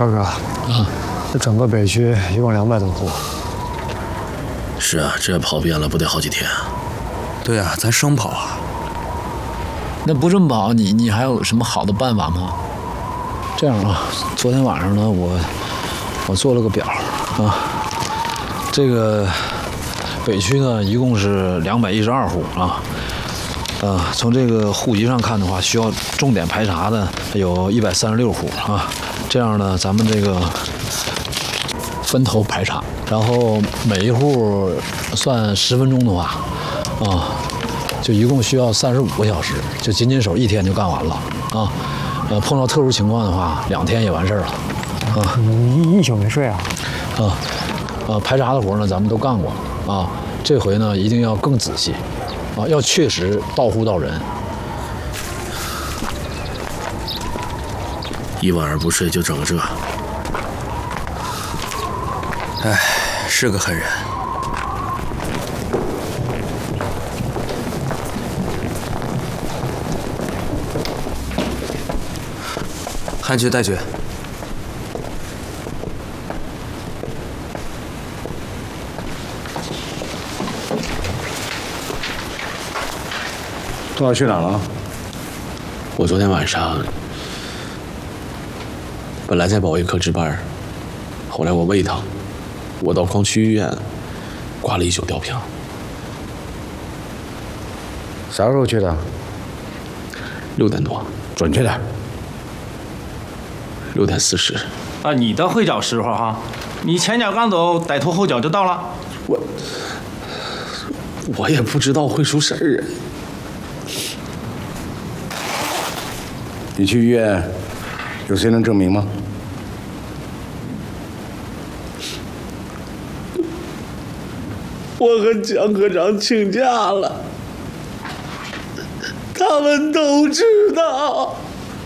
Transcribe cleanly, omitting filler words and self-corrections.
超哥，这整个北区一共200多户。 是啊，这跑遍了不得好几天啊。 对啊，咱生跑啊。 那不这么跑，你还有什么好的办法吗？这样啊，昨天晚上呢，我做了个表啊，这个北区呢一共是212户啊。从这个户籍上看的话，需要重点排查的有136户啊。这样呢，咱们这个分头排查，然后每一户算10分钟的话，就一共需要35个小时，就仅手1天就干完了啊。碰到特殊情况的话，2天也完事儿了啊。 你一宿没睡啊？ 排查的活呢，咱们都干过啊。这回呢，一定要更仔细。要确实到户到人。 一晚上不睡就整个这， 哎，是个狠人。汉局带决。 都要去哪儿了？ 我昨天晚上本来在保卫科值班，后来我胃疼，我到矿区医院挂了1宿吊瓶。 啥时候去的 ？6点多， 准确点。 6点40。 啊，你的会找时候哈，你前脚刚走，歹徒后脚就到了。 我也不知道会出事儿啊。 你去医院，有谁能证明吗？ 我和江科长请假了，他们都知道。